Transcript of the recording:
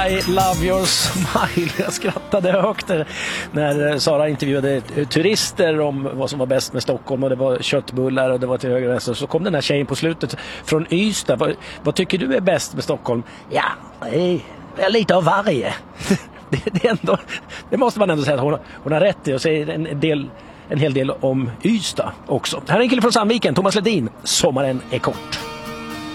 I love your smile. Jag skrattade högt när Sara intervjuade turister om vad som var bäst med Stockholm, och det var köttbullar och det var till höger och vänster. Så kom den här tjejen på slutet från Ystad. Vad tycker du är bäst med Stockholm? Ja, det är lite av varje. Det, är ändå, det måste man ändå säga att hon har rätt i, och säger en hel del om Ystad också. Här är en kille från Sandviken, Thomas Ledin. Sommaren är kort.